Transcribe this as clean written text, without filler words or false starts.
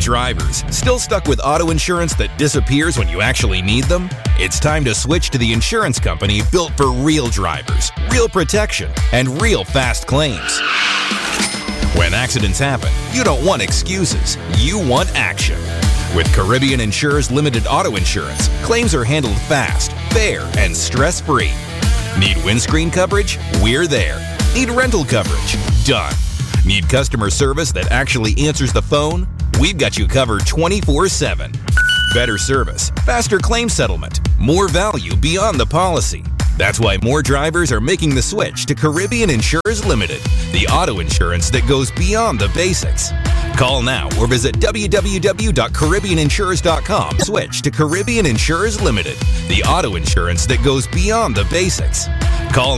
Drivers, still stuck with auto insurance that disappears when you actually need them? It's time to switch to the insurance company built for real drivers, real protection, and real fast claims. When accidents happen, you don't want excuses, you want action. With Caribbean Insurers Limited Auto Insurance, claims are handled fast, fair, and stress-free. Need windscreen coverage? We're there. Need rental coverage? Done. Need customer service that actually answers the phone? We've got you covered 24/7. Better service, faster claim settlement, more value beyond the policy. That's why more drivers are making the switch to Caribbean Insurers Limited, the auto insurance that goes beyond the basics. Call now or visit www.caribbeaninsurers.com. Switch to Caribbean Insurers Limited, the auto insurance that goes beyond the basics. Call